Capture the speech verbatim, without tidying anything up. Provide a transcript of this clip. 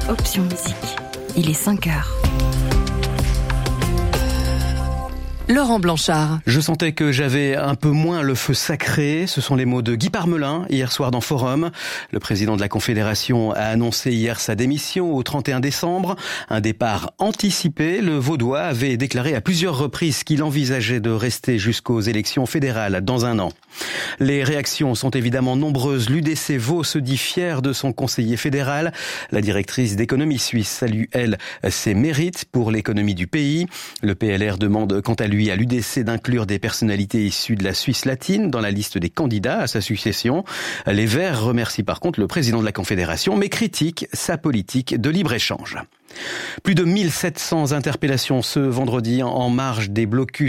Option musique. Il est cinq heures. Laurent Blanchard. Je sentais que j'avais un peu moins le feu sacré. Ce sont les mots de Guy Parmelin hier soir dans Forum. Le président de la Confédération a annoncé hier sa démission au trente et un décembre. Un départ anticipé. Le Vaudois avait déclaré à plusieurs reprises qu'il envisageait de rester jusqu'aux élections fédérales dans un an. Les réactions sont évidemment nombreuses. L'U D C Vaud se dit fière de son conseiller fédéral. La directrice d'économie suisse salue, elle, ses mérites pour l'économie du pays. Le P L R demande quant à lui à l'U D C d'inclure des personnalités issues de la Suisse latine dans la liste des candidats à sa succession. Les Verts remercient par contre le président de la Confédération, mais critiquent sa politique de libre-échange. Plus de mille sept cents interpellations ce vendredi en marge des blocus